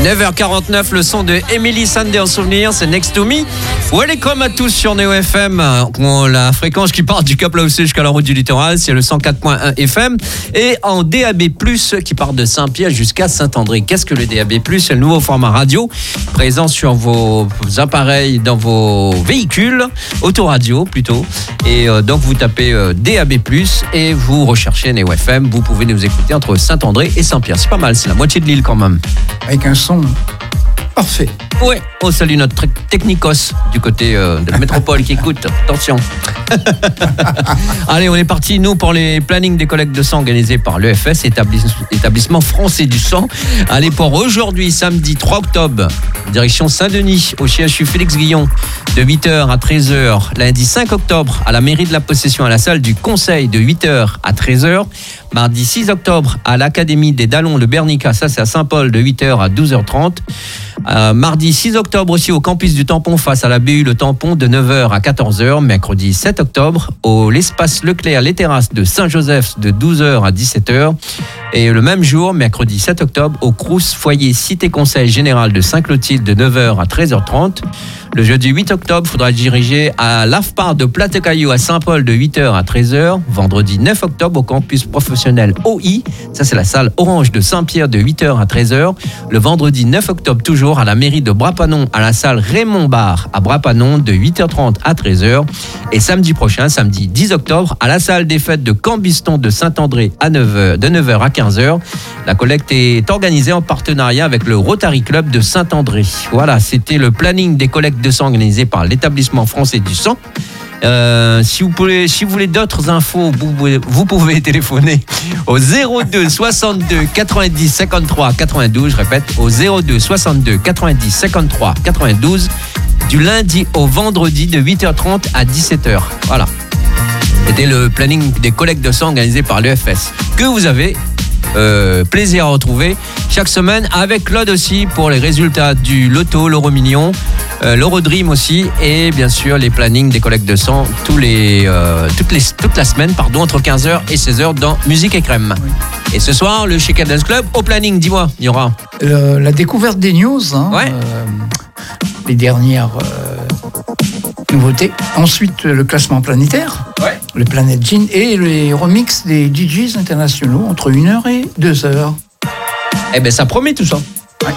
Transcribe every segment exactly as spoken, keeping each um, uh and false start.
neuf heures quarante-neuf, le son de Emily Sandé en souvenir, c'est Next to Me. Welcome à tous sur Néo F M. La fréquence qui part du Cap Laussé jusqu'à la route du littoral, c'est le cent quatre point un F M. Et en D A B plus, qui part de Saint-Pierre jusqu'à Saint-André. Qu'est-ce que le D A B plus? C'est le nouveau format radio présent sur vos appareils, dans vos véhicules, autoradio plutôt. Et euh, donc vous tapez euh, D A B plus et vous recherchez Néo F M. Vous pouvez nous écouter entre Saint-André et Saint-Pierre. C'est pas mal, c'est la moitié de l'île quand même. Avec un son parfait. Ouais, on salue notre technicos du côté euh, de la métropole qui écoute. Attention. Allez, on est parti, nous, pour les plannings des collectes de sang organisés par l'E F S, établissement français du sang. Allez, pour aujourd'hui, samedi trois octobre, direction Saint-Denis, au C H U Félix Guillon, de huit heures à treize heures. Lundi cinq octobre, à la mairie de la Possession, à la salle du Conseil, de huit heures à treize heures. Mardi six octobre, à l'Académie des Dallons de Bernica, ça c'est à Saint-Paul, de huit heures à douze heures trente. Euh, mardi six octobre aussi au campus du Tampon face à la B U Le Tampon de neuf heures à quatorze heures. Mercredi sept octobre au l'espace Leclerc Les Terrasses de Saint-Joseph de douze heures à dix-sept heures. Et le même jour, mercredi sept octobre, au Crous Foyer Cité Conseil Général de Saint-Clotilde de neuf heures à treize heures trente. Le jeudi huit octobre, il faudra diriger à l'A F P A R de Platecaillou à Saint-Paul de huit heures à treize heures. Vendredi neuf octobre au campus professionnel O I, ça c'est la salle Orange de Saint-Pierre de huit heures à treize heures. Le vendredi neuf octobre toujours à la mairie de Brapanon à la salle Raymond Barre à Brapanon de huit heures trente à treize heures. Et samedi prochain, samedi dix octobre, à la salle des fêtes de Cambiston de Saint-André à neuf heures, de neuf heures à quinze heures. La collecte est organisée en partenariat avec le Rotary Club de Saint-André. Voilà, c'était le planning des collectes de sang organisé par l'établissement français du sang. Euh, si vous pouvez, si vous voulez d'autres infos, vous pouvez, vous pouvez téléphoner au zéro deux soixante-deux quatre-vingt-dix cinquante-trois quatre-vingt-douze. Je répète, au zéro deux soixante-deux quatre-vingt-dix cinquante-trois quatre-vingt-douze du lundi au vendredi de huit heures trente à dix-sept heures. Voilà. C'était le planning des collectes de sang organisé par l'E F S que vous avez Euh, plaisir à retrouver chaque semaine avec Claude aussi pour les résultats du loto, l'euro million, euh, l'euro dream aussi et bien sûr les plannings des collectes de sang tous les, euh, toutes les, toute la semaine pardon, entre quinze heures et seize heures dans Musique et Crème. Oui. Et ce soir, le Chica Dance Club au planning, dis-moi, il y aura le, la découverte des news, hein, ouais. euh, les dernières euh, nouveautés. Ensuite, le classement planétaire. Ouais. Le Planet Gin et les remixes des D Js internationaux entre une heure et deux heures. Eh bien, ça promet tout ça. Ouais.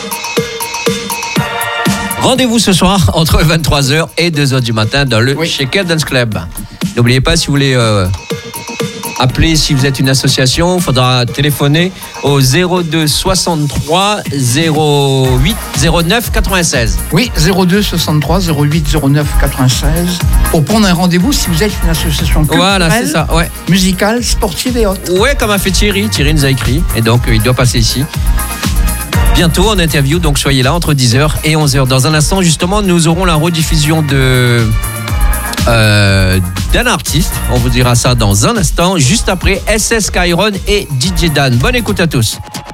Rendez-vous ce soir entre vingt-trois heures et deux heures du matin dans le oui. Shaker Dance Club. N'oubliez pas, si vous voulez euh, appeler, si vous êtes une association, il faudra téléphoner au zéro deux soixante-trois zéro huit zéro neuf quatre-vingt-seize. Oui, zéro deux soixante-trois zéro huit zéro neuf quatre-vingt-seize pour prendre un rendez-vous si vous êtes une association culturelle, voilà, c'est ça, ouais. musicale, sportive et autres. Ouais, comme a fait Thierry. Thierry nous a écrit et donc euh, il doit passer ici. Bientôt en interview, donc soyez là entre dix heures et onze heures. Dans un instant, justement, nous aurons la rediffusion de... Euh, d'un artiste, on vous dira ça dans un instant, juste après S S Kyron et D J Dan. Bonne écoute à tous.